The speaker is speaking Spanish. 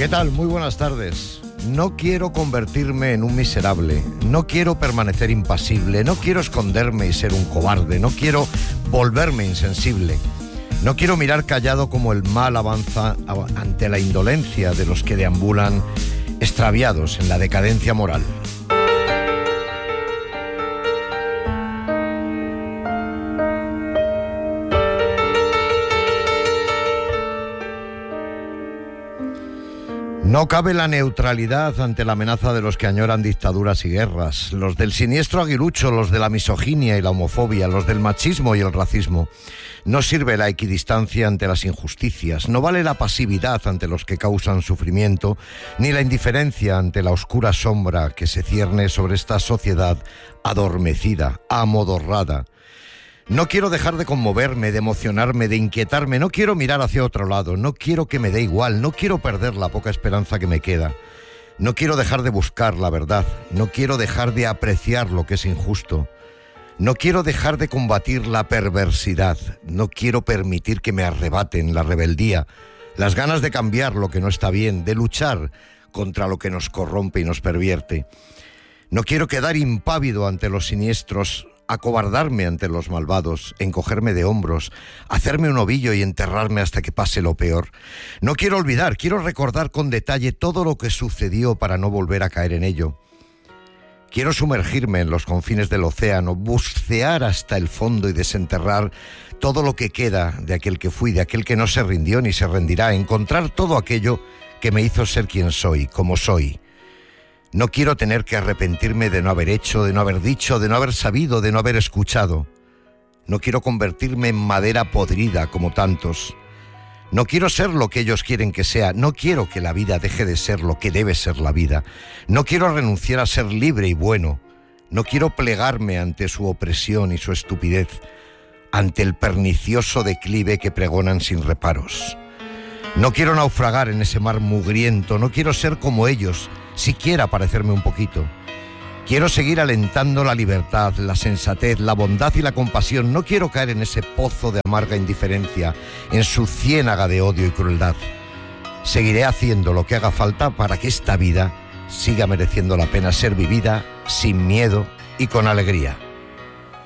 ¿Qué tal? Muy buenas tardes. No quiero convertirme en un miserable, no quiero permanecer impasible, no quiero esconderme y ser un cobarde, no quiero volverme insensible. No quiero mirar callado como el mal avanza ante la indolencia de los que deambulan extraviados en la decadencia moral. No cabe la neutralidad ante la amenaza de los que añoran dictaduras y guerras, los del siniestro aguilucho, los de la misoginia y la homofobia, los del machismo y el racismo. No sirve la equidistancia ante las injusticias, no vale la pasividad ante los que causan sufrimiento, ni la indiferencia ante la oscura sombra que se cierne sobre esta sociedad adormecida, amodorrada. No quiero dejar de conmoverme, de emocionarme, de inquietarme, no quiero mirar hacia otro lado, no quiero que me dé igual, no quiero perder la poca esperanza que me queda. No quiero dejar de buscar la verdad, no quiero dejar de apreciar lo que es injusto. No quiero dejar de combatir la perversidad, no quiero permitir que me arrebaten la rebeldía, las ganas de cambiar lo que no está bien, de luchar contra lo que nos corrompe y nos pervierte. No quiero quedar impávido ante los siniestros, acobardarme ante los malvados, encogerme de hombros, hacerme un ovillo y enterrarme hasta que pase lo peor. No quiero olvidar, quiero recordar con detalle todo lo que sucedió para no volver a caer en ello. Quiero sumergirme en los confines del océano, bucear hasta el fondo y desenterrar todo lo que queda de aquel que fui, de aquel que no se rindió ni se rendirá, encontrar todo aquello que me hizo ser quien soy, como soy. No quiero tener que arrepentirme de no haber hecho, de no haber dicho, de no haber sabido, de no haber escuchado. No quiero convertirme en madera podrida como tantos. No quiero ser lo que ellos quieren que sea. No quiero que la vida deje de ser lo que debe ser la vida. No quiero renunciar a ser libre y bueno. No quiero plegarme ante su opresión y su estupidez, ante el pernicioso declive que pregonan sin reparos. No quiero naufragar en ese mar mugriento. No quiero ser como ellos, siquiera parecerme un poquito. Quiero seguir alentando la libertad, la sensatez, la bondad y la compasión. No quiero caer en ese pozo de amarga indiferencia, en su ciénaga de odio y crueldad. Seguiré haciendo lo que haga falta para que esta vida siga mereciendo la pena ser vivida sin miedo y con alegría.